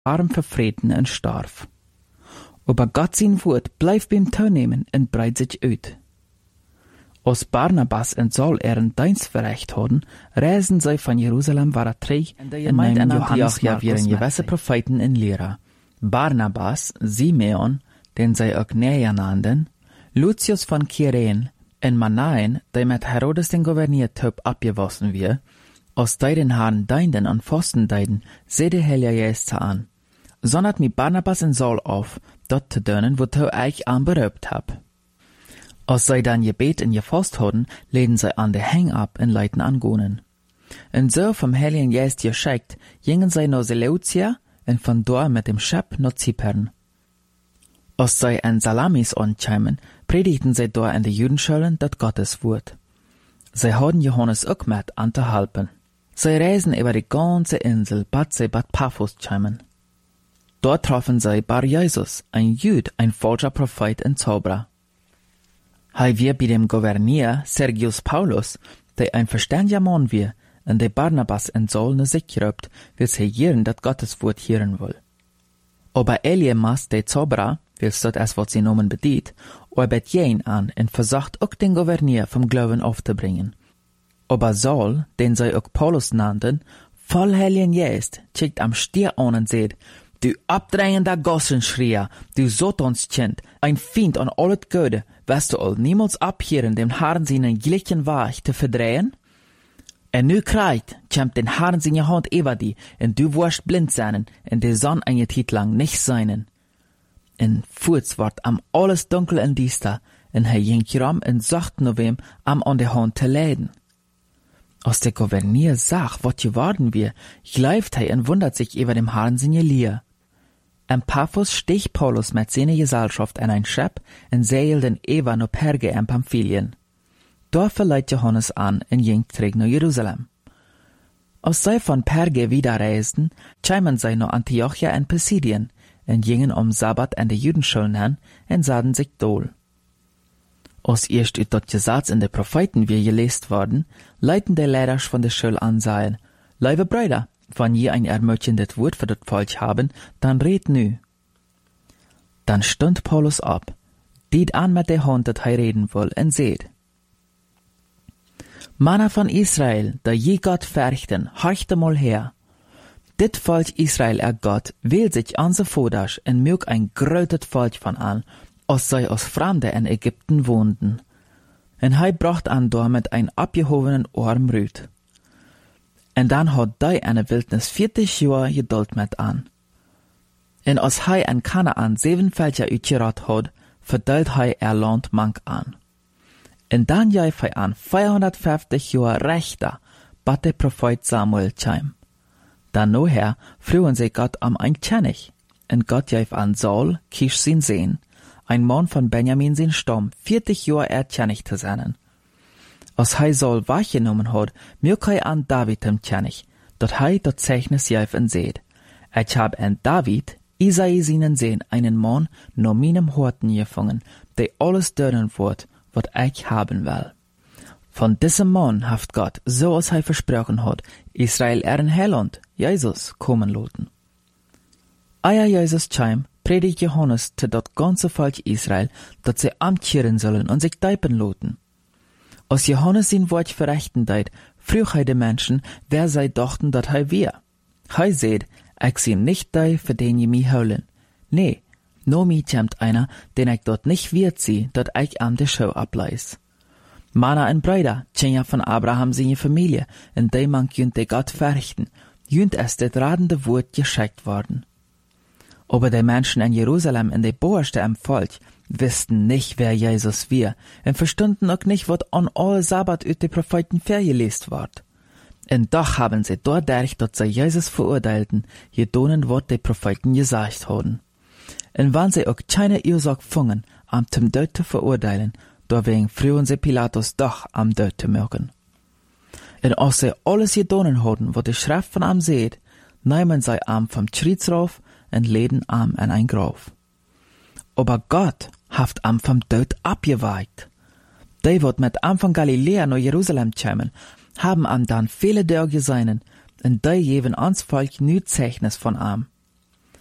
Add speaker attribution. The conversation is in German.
Speaker 1: arm vervreten en starf. Aber Gott sein Wort blijft beim toenemen en breidt sich uit. Als Barnabas en Saul ihren Dienst verricht hadden, reisden zij van Jeruzalem waar terug en namen Johannes weer een gewisse Propheten en Lehrer. Barnabas, Simeon, den zij ook Neer nannten, Lucius van Kyrene en Manaen, die met Herodes den Gouverneur-Typ abgewassen wir, als die den Herrn dienden und Pfosten dienden, seh de Heilige Geist an. Sondert mi Barnabas en Saul auf, dort te doen, wo du euch anberübt hab. Als zij dan gebet en gefast hadden, leden zij an de heng ab en leiten angonen. En so vom Heiligen Geist geschickt, gingen zij naar Seleucia en vandoor met dem Schip naar Zypern. Als zij in Salamis ankamen, predigten zij door in de Judenschulen dat Gottes Wort. Zij hadden Johannes ook met an te helpen. Zij reisden über die ganze Insel, bat zij Bad Paphos kamen. Dort trafen zij Bar Jesus, ein Jud, ein falscher Prophet en Zauberer. Hij wir bei dem Gouverneur Sergius Paulus, der ein verständiger Mann wir, en der Barnabas en Saul ne sich gerübt, wils hij hören dat Gottes Wort hören will. Aber Elimas, der Zauberer, wils dat es wat sie nomen bedient, arbeit jen an en versucht ook den Gouverneur vom Glauben aufzubringen. Aber Saul, den zij ook Paulus nannten, voll Heiligen Geist, schickt am Stier an en seht, du abdrängender Gossenschreier, du Satanskind, ein Feind an all het Gute, wirst du all niemals abhören, dem Herrn seinen glichen Weg zu verdrehen? En nu kreit, kämmt den Herrn seine Hand über die, en du wirst blind sein, en de Sonne eine Zeit lang nicht seinen. En voets wordt am alles dunkel en diester, en hij ging ram en zacht naar wem am an de Hand te leiden. Als der Gouverneur sah, wat geworden wir, gleift hij en wundert sich über dem Herrn seine Lier. En Paphos stich Paulus mit seiner Gesellschaft in ein Schiff en seilden Eva no Perge in Pamphylien. Dort verleiht Johannes an en ging terug nach Jerusalem. Als zij von Perge wieder reisten, kamen zij nach Antiochia en Pisidien en gingen Sabbat in de Judenschulen hin en sahen sich dol. Als erst uit dat Gesetz in de Propheten wir gelesen worden, leiten de Leiders von der Schule an sagen, liebe Brüder, wenn je ein ermutigendes Wort für das Volk haben, dann red nu. Dann stund Paulus ab, diet an mit der Hand, dat hij reden will, en seht. Männer von Israel, da je Gott verrichten, horchte mal her. Dit Volk Israel Gott will sich an se Voders en mög ein grötet Volk von an, als zij als Fremde in Ägypten wohnten. En hij bracht an door mit ein abgehobenen Arm Rüd. En dan had hij in de Wildnis 40 Jahre geduld met an. En als hij in Kanaan 7 Völker uitgerat had, verdeelt hij Land mank an. En dan jäif hij an 450 Jahre rechter, bat der Prophet Samuel kwam. Dan noher vroegen sie Gott ein König, en Gott jäif an Saul, Kisch sein Sehn, ein Mann von Benjamin sein Stamm, 40 Jahre König zu sein. Als hij Saul wahrgenommen had, mög hij an David dem König, dat hij dat Zeichnis jäif en seht. Ich hab an David, Isai seinen Sehn, einen Mann no meinem Horten gefangen, der alles dönen wird, wat ich haben will. Von diesem Mann haft Gott, so als hij versprochen hat, Israel ihren Heiland, Jesus, kommen lassen. Eia Jesus kam, predigt Johannes zu dat ganze Volk Israel, dat sie amtkehren sollen und sich deipen lassen. Als Johannes sein Wort verrichten deit, frug hij de Menschen, wer zij dachten dat hij wär. Hij seht, ich sie nicht dei, für den je mi heulen. Nee, no mi kämmt einer, den ich dort nicht wird sie, dat ich am de Show ableis. Männer en Brüder, tjenja von Abraham seine Familie, en de man jünt de Gott verrichten, jünt es det radende Wort geschickt worden. Aber die Menschen in Jerusalem in de Boerste im Volk wussten nicht, wer Jesus wär, und verstunden auch nicht, wat an all Sabbat ut de Propheten vergelest ward. Und doch haben sie dadurch, dass sie Jesus verurteilten, gedonen, wat de Propheten gesagt haben. Und wenn sie auch keine Ursache fungen, am zum Tod zu verurteilen, deswegen frühen sie Pilatus doch am Tod zu mögen. Und als sie alles gedonen haben, wat die Schrift von am seht, nehmen sie am vom Schritt rauf und leden am in ein Grab. Aber Gott haft am vom Tod abgeweicht. Die, wat mit am von Galiläa nach Jerusalem kämen, haben am dann viele Tage seinen, und die geben ans Volk nie Zeichnis von am.